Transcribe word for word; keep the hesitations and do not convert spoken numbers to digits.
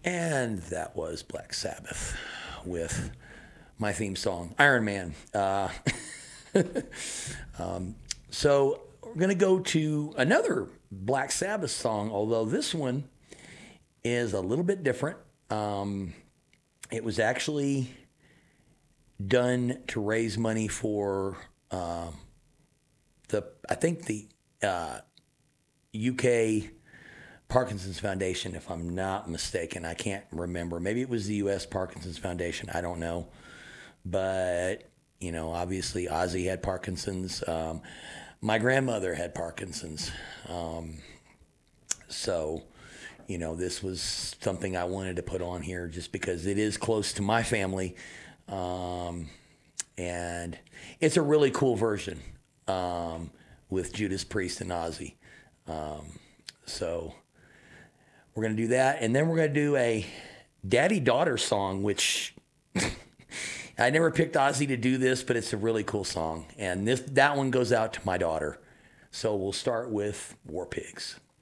And that was Black Sabbath with my theme song, Iron Man. Uh, um, so we're going to go to another Black Sabbath song, although this one is a little bit different. Um, it was actually done to raise money for um, the, I think the uh, U K Parkinson's Foundation, if I'm not mistaken. I can't remember. Maybe it was the U S Parkinson's Foundation. I don't know. But, you know, obviously Ozzy had Parkinson's. Um, my grandmother had Parkinson's. Um, so, you know, this was something I wanted to put on here just because it is close to my family. Um, and it's a really cool version um, with Judas Priest and Ozzy. Um, so... We're going to do that. And then we're going to do a daddy-daughter song, which I never picked Ozzy to do this, but it's a really cool song. And this that one goes out to my daughter. So we'll start with War Pigs.